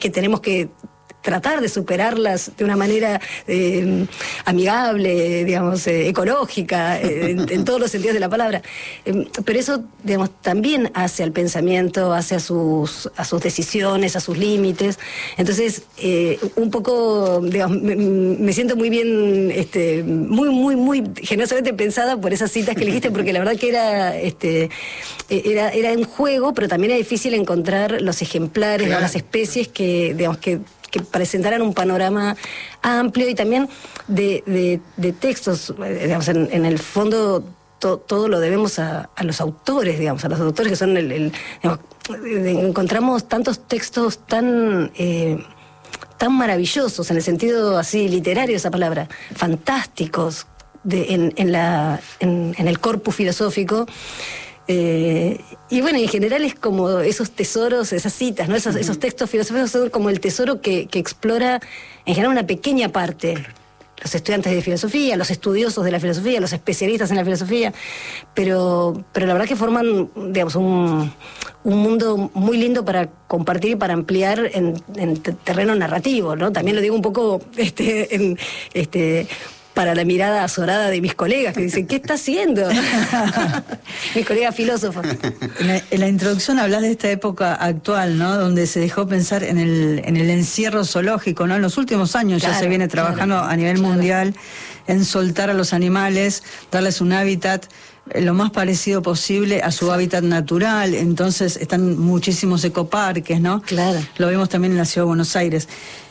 que tenemos que tratar de superarlas de una manera amigable, digamos, ecológica, en todos los sentidos de la palabra. Pero eso, digamos, también hace al pensamiento, hace a sus decisiones, a sus límites. Entonces, un poco, digamos, me siento muy bien, muy generosamente pensada por esas citas que elegiste, porque la verdad que era en juego, pero también era difícil encontrar los ejemplares, claro, o las especies que, digamos, que presentaran un panorama amplio y también de textos, digamos, en el fondo todo lo debemos a los autores, digamos, a los autores que son digamos, encontramos tantos textos tan maravillosos, en el sentido así literario de esa palabra, fantásticos en el corpus filosófico. Y bueno, en general es como esos tesoros, esas citas, ¿no? Esos textos filosóficos son como el tesoro que explora en general una pequeña parte. Los estudiantes de filosofía, los estudiosos de la filosofía, los especialistas en la filosofía, pero la verdad que forman, digamos, un mundo muy lindo para compartir y para ampliar en terreno narrativo, ¿no? También lo digo un poco para la mirada azorada de mis colegas que dicen, ¿qué está haciendo? Mis colegas filósofos. En la introducción hablas de esta época actual, ¿no? Donde se dejó pensar en el encierro zoológico, ¿no? En los últimos años, claro, ya se viene trabajando, claro, a nivel mundial en soltar a los animales, darles un hábitat lo más parecido posible a su hábitat natural. Entonces están muchísimos ecoparques, ¿no? Claro. Lo vemos también en la Ciudad de Buenos Aires.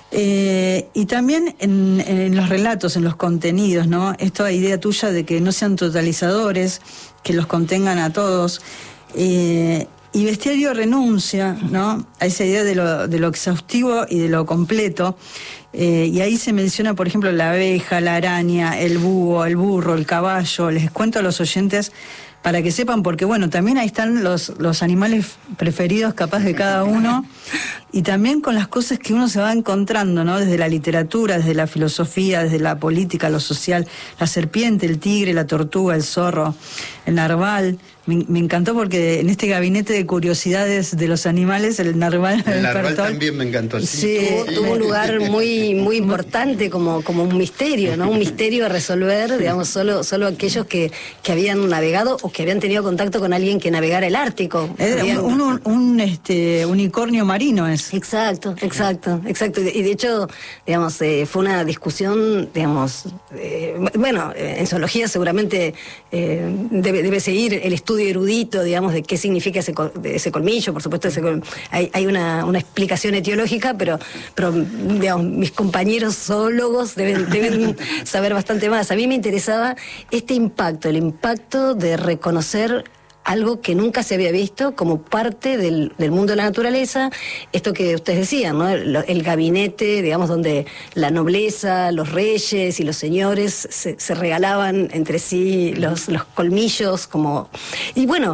Y también en los relatos, en los contenidos, ¿no? Esta idea tuya de que no sean totalizadores, que los contengan a todos. Y Bestiario renuncia, ¿no?, a esa idea de lo exhaustivo y de lo completo. Y ahí se menciona, por ejemplo, la abeja, la araña, el búho, el burro, el caballo. Les cuento a los oyentes para que sepan, porque bueno, también ahí están los animales preferidos capaz de cada uno, y también con las cosas que uno se va encontrando, ¿no? Desde la literatura, desde la filosofía, desde la política, lo social, la serpiente, el tigre, la tortuga, el zorro, el narval. Me encantó porque en este gabinete de curiosidades de los animales, el narval también me encantó. Sí, tuvo un lugar muy muy importante como un misterio, ¿no? Un misterio a resolver, digamos, solo aquellos que habían navegado o que habían tenido contacto con alguien que navegara el Ártico. Un unicornio marino es. Exacto. Y de hecho, digamos, fue una discusión, digamos, bueno, en zoología seguramente debe seguir el estudio erudito, digamos, de qué significa ese colmillo. Por supuesto, hay una explicación etiológica, pero digamos, mis compañeros zoólogos deben saber bastante más. A mí me interesaba el impacto de reconocer algo que nunca se había visto como parte del mundo de la naturaleza, esto que ustedes decían, ¿no? El gabinete, digamos, donde la nobleza, los reyes y los señores se regalaban entre sí los colmillos, como... Y bueno,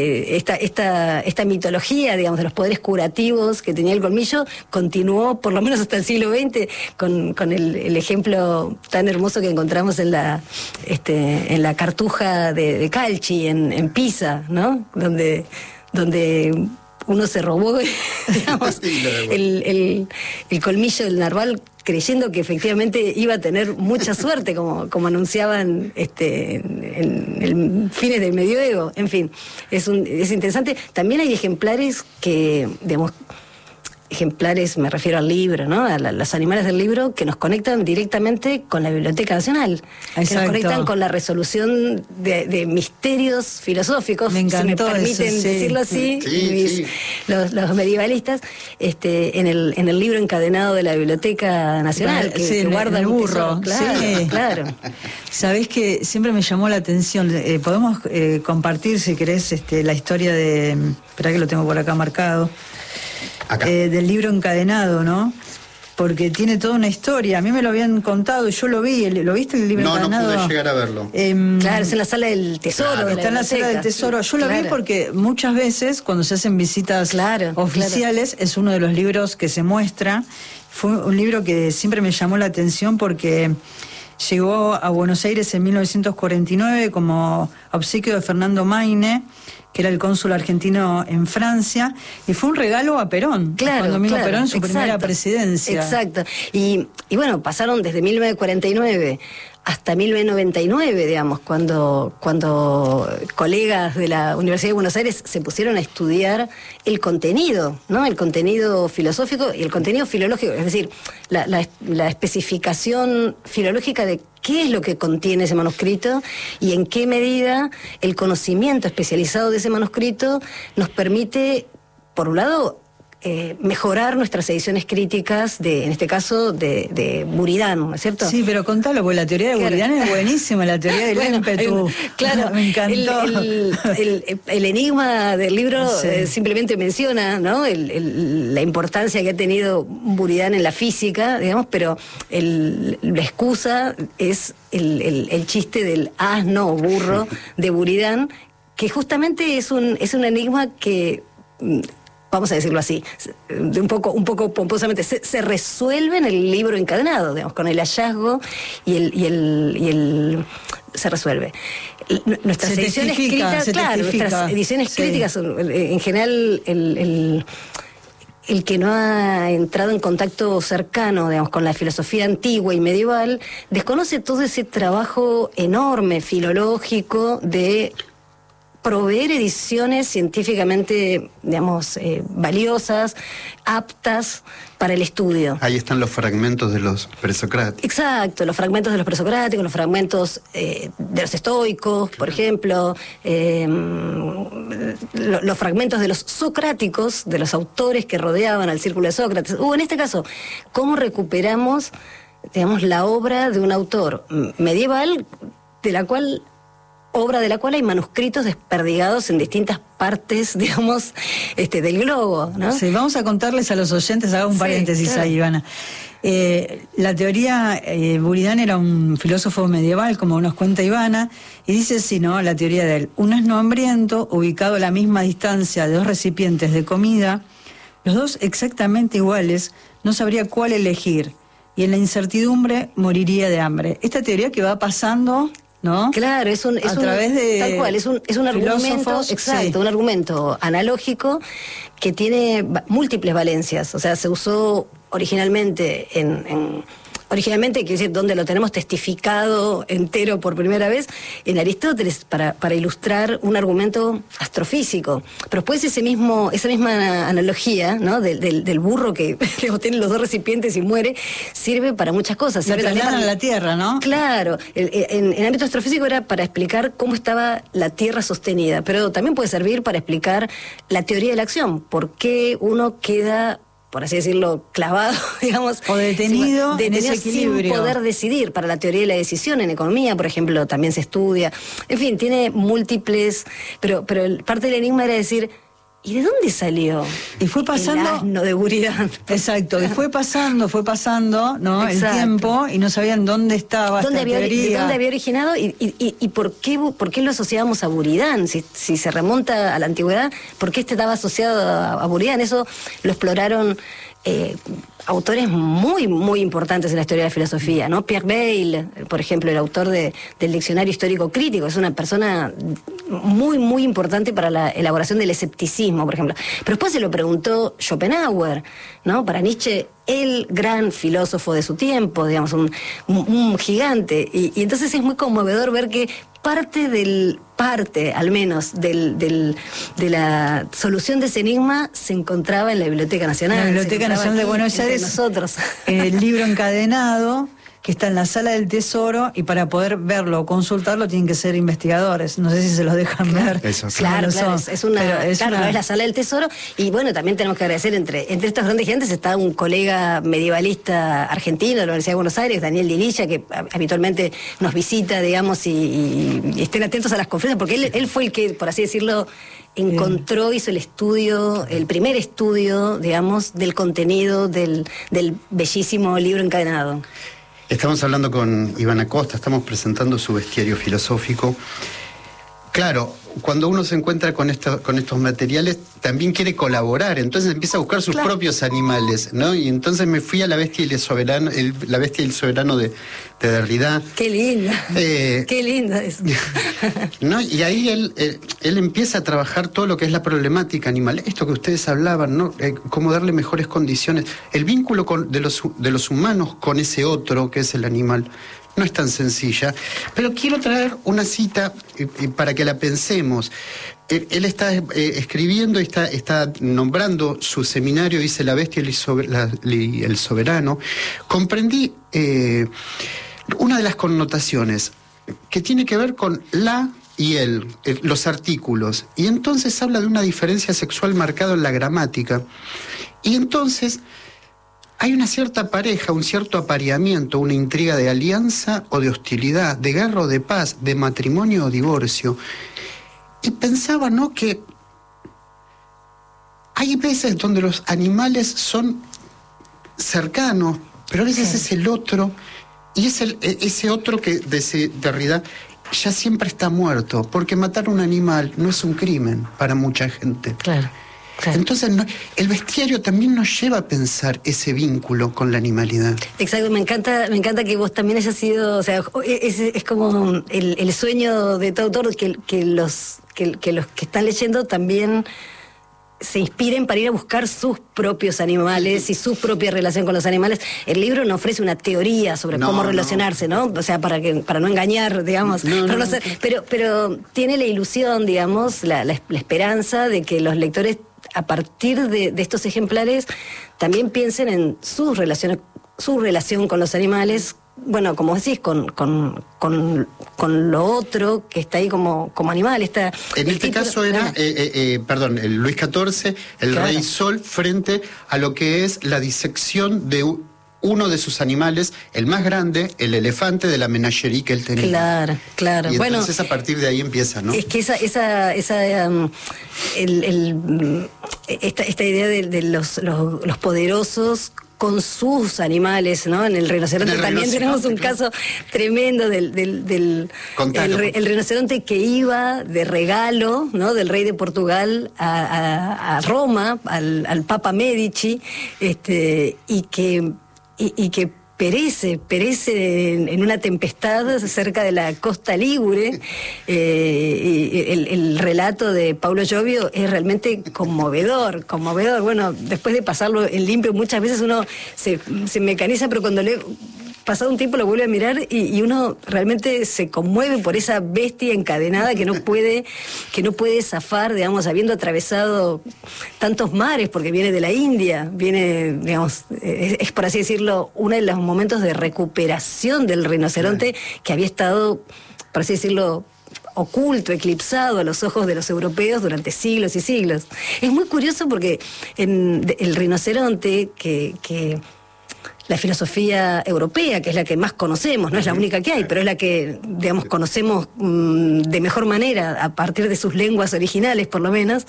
esta mitología, digamos, de los poderes curativos que tenía el colmillo, continuó por lo menos hasta el siglo XX, con el ejemplo tan hermoso que encontramos en la cartuja de Calci, en Pisa, ¿no? Donde uno se robó, digamos, el colmillo del narval, creyendo que efectivamente iba a tener mucha suerte, como anunciaban en el fines del medioevo. En fin, es interesante. También hay ejemplares que, digamos, me refiero al libro, ¿no? A los animales del libro que nos conectan directamente con la Biblioteca Nacional. Exacto. Que nos conectan con la resolución de misterios filosóficos, me encantó, si me permiten decirlo así, sí. Los medievalistas, en el libro encadenado de la Biblioteca Nacional, que guarda el burro. Claro. Sabés que siempre me llamó la atención. Podemos compartir, si querés, la historia de... Esperá que lo tengo por acá marcado. Del libro encadenado, ¿no? Porque tiene toda una historia. A mí me lo habían contado y yo lo vi. ¿Lo viste el libro encadenado? No pude llegar a verlo. Claro, es en la sala del tesoro. Claro. Está en la sala del tesoro. Yo lo vi porque muchas veces cuando se hacen visitas oficiales es uno de los libros que se muestra. Fue un libro que siempre me llamó la atención porque llegó a Buenos Aires en 1949 como obsequio de Fernando Maine, que era el cónsul argentino en Francia, y fue un regalo a Perón, cuando mismo Perón en su primera presidencia. Exacto. Y bueno, pasaron desde 1949 hasta 1999, digamos, cuando colegas de la Universidad de Buenos Aires se pusieron a estudiar el contenido, ¿no? El contenido filosófico y el contenido filológico, es decir, la especificación filológica de qué es lo que contiene ese manuscrito y en qué medida el conocimiento especializado de ese manuscrito nos permite, por un lado, mejorar nuestras ediciones críticas en este caso de Buridan, ¿no es cierto? Sí, pero contalo, porque la teoría de Buridan es buenísima, la teoría del ímpetu. Claro, me encantó. El enigma del libro simplemente menciona, ¿no? La importancia que ha tenido Buridan en la física, digamos, pero la excusa es el chiste del asno o burro de Buridan, que justamente es un enigma que, vamos a decirlo así, un poco pomposamente, se resuelve en el libro encadenado, digamos, con el hallazgo se resuelve. Nuestras ediciones críticas, nuestras ediciones críticas son, en general, el que no ha entrado en contacto cercano, digamos, con la filosofía antigua y medieval, desconoce todo ese trabajo enorme filológico de proveer ediciones científicamente, digamos, valiosas, aptas para el estudio. Ahí están los fragmentos de los presocráticos. Exacto, los fragmentos de los presocráticos, los fragmentos de los estoicos, por ejemplo, los fragmentos de los socráticos, de los autores que rodeaban al círculo de Sócrates. En este caso, ¿cómo recuperamos, digamos, la obra de un autor medieval de la cual hay manuscritos desperdigados en distintas partes, digamos, del globo, ¿no? Sí, vamos a contarles a los oyentes, haga un paréntesis ahí, Ivana. La teoría, Buridan era un filósofo medieval, como nos cuenta Ivana, y dice así, ¿no? La teoría de él: un asno hambriento, ubicado a la misma distancia de dos recipientes de comida, los dos exactamente iguales, no sabría cuál elegir, y en la incertidumbre moriría de hambre. Esta teoría que va pasando, ¿no? Claro, tal cual, es un argumento, exacto, un argumento analógico que tiene múltiples valencias. O sea, se usó originalmente originalmente, quiero decir, donde lo tenemos testificado entero por primera vez, en Aristóteles, para ilustrar un argumento astrofísico. Pero después esa misma analogía, ¿no? del burro que tiene los dos recipientes y muere, sirve para muchas cosas. La trasladan a la Tierra, ¿no? Claro, en ámbito astrofísico era para explicar cómo estaba la Tierra sostenida, pero también puede servir para explicar la teoría de la acción, por qué uno queda, por así decirlo, clavado, digamos, o detenido en ese equilibrio, sin poder decidir. Para la teoría de la decisión en economía, por ejemplo, también se estudia. En fin, tiene múltiples, pero parte del enigma era decir, ¿y de dónde salió? Y fue pasando el asno de Buridan. Exacto, y fue pasando, ¿no? El tiempo, y no sabían dónde estaba esta teoría. ¿De dónde había originado y por qué lo asociábamos a Buridan? Si se remonta a la antigüedad, ¿por qué estaba asociado a Buridan? Eso lo exploraron autores muy, muy importantes en la historia de la filosofía, ¿no? Pierre Bayle, por ejemplo, el autor del Diccionario Histórico Crítico, es una persona muy, muy importante para la elaboración del escepticismo, por ejemplo. Pero después se lo preguntó Schopenhauer, ¿no? Para Nietzsche, el gran filósofo de su tiempo, digamos, un gigante. Y entonces es muy conmovedor ver que parte al menos de la solución de ese enigma se encontraba en la Biblioteca Nacional. La Biblioteca Nacional de Buenos Aires, nosotros. El libro encadenado que está en la Sala del Tesoro, y para poder verlo o consultarlo tienen que ser investigadores. No sé si se los dejan ver. Eso, claro, es la Sala del Tesoro. Y bueno, también tenemos que agradecer, entre estos grandes gigantes está un colega medievalista argentino de la Universidad de Buenos Aires, Daniel Dililla, que habitualmente nos visita, digamos, y estén atentos a las conferencias, porque él fue el que, por así decirlo, hizo el primer estudio, digamos, del contenido del bellísimo libro encadenado. Estamos hablando con Ivana Costa, estamos presentando su bestiario filosófico. Claro, cuando uno se encuentra con estos materiales, también quiere colaborar, entonces empieza a buscar sus propios animales, ¿no? Y entonces me fui a La Bestia y el Soberano, La Bestia y el Soberano de Derrida. Qué linda, qué linda es. ¿No? Y ahí él empieza a trabajar todo lo que es la problemática animal, esto que ustedes hablaban, ¿no? Cómo darle mejores condiciones, el vínculo de los humanos con ese otro que es el animal. No es tan sencilla, pero quiero traer una cita para que la pensemos. Él está escribiendo, está nombrando su seminario, dice La Bestia y el Soberano. Comprendí una de las connotaciones que tiene que ver con la y el, los artículos. Y entonces habla de una diferencia sexual marcada en la gramática. Y entonces hay una cierta pareja, un cierto apareamiento, una intriga de alianza o de hostilidad, de guerra o de paz, de matrimonio o divorcio. Y pensaba, ¿no?, que hay veces donde los animales son cercanos, pero a veces es el otro, y es ese otro que de Derrida ya siempre está muerto, porque matar a un animal no es un crimen para mucha gente. Claro. Claro. Entonces, el bestiario también nos lleva a pensar ese vínculo con la animalidad. Exacto, me encanta que vos también hayas sido, o sea, es como el sueño de todo autor, que los que están leyendo también se inspiren para ir a buscar sus propios animales y su propia relación con los animales. El libro no ofrece una teoría sobre cómo relacionarse, ¿no? O sea, para no engañar, digamos. Pero tiene la ilusión, digamos, la esperanza de que los lectores, a partir de estos ejemplares, también piensen en su relación con los animales, bueno, como decís, con lo otro que está ahí como animal. En este caso era, el Luis XIV, el Rey Sol, frente a lo que es la disección de uno de sus animales, el más grande, el elefante de la menagerie que él tenía. Claro. Y entonces a partir de ahí empieza, ¿no? Es que esta idea de los poderosos con sus animales, ¿no? En el rinoceronte también tenemos un caso tremendo del el rinoceronte que iba de regalo, ¿no?, del rey de Portugal a Roma, al Papa Medici, y que perece en una tempestad cerca de la costa ligure. El relato de Paulo Giovio es realmente conmovedor. Bueno, después de pasarlo en limpio, muchas veces uno se mecaniza, pero cuando pasado un tiempo lo vuelve a mirar y uno realmente se conmueve por esa bestia encadenada que no puede zafar, digamos, habiendo atravesado tantos mares, porque viene de la India, viene, digamos, es por así decirlo, uno de los momentos de recuperación del rinoceronte que había estado, por así decirlo, oculto, eclipsado a los ojos de los europeos durante siglos y siglos. Es muy curioso porque el rinoceronte que la filosofía europea, que es la que más conocemos, no es la única que hay, pero es la que, digamos, conocemos de mejor manera, a partir de sus lenguas originales, por lo menos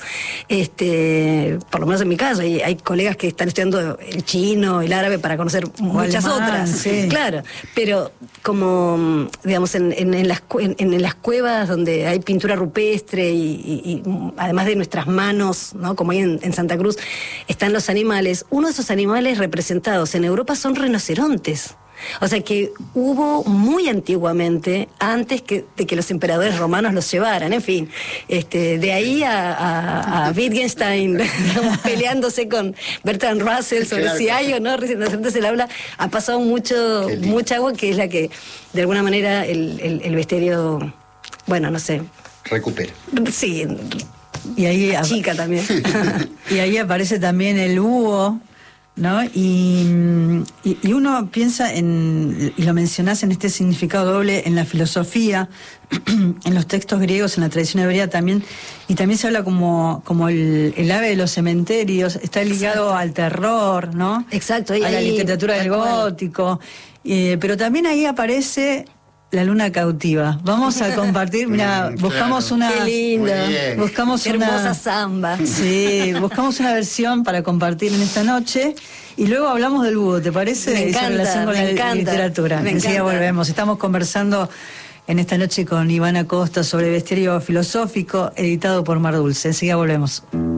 en mi caso, hay colegas que están estudiando el chino, el árabe, para conocer muchas otras. Sí. Claro, pero como, digamos, en las cuevas donde hay pintura rupestre y además de nuestras manos, ¿no?, como hay en Santa Cruz, están los animales. Uno de esos animales representados en Europa son rinocerontes. O sea que hubo muy antiguamente, antes de que los emperadores romanos los llevaran, en fin. De ahí a Wittgenstein, digamos, peleándose con Bertrand Russell sobre si hay o no rinocerontes en el aula, ha pasado mucha agua, que es la que, de alguna manera, el bestiario, bueno, no sé, recupera. Sí. Y ahí chica también. Y ahí aparece también el búho, ¿no? Y uno piensa y lo mencionás en este significado doble, en la filosofía, en los textos griegos, en la tradición hebrea también, y también se habla como el ave de los cementerios, está ligado al terror, ¿no? Exacto. A la literatura del gótico, pero también ahí aparece la luna cautiva. Vamos a compartir, mira, buscamos una... Qué linda. Buscamos hermosa samba. Sí, buscamos una versión para compartir en esta noche y luego hablamos del búho, ¿te parece? Me encanta, y su relación con la literatura. Me Enseguida encanta. volvemos. Estamos conversando en esta noche con Ivana Costa sobre bestiario filosófico, editado por Mar Dulce. Enseguida volvemos.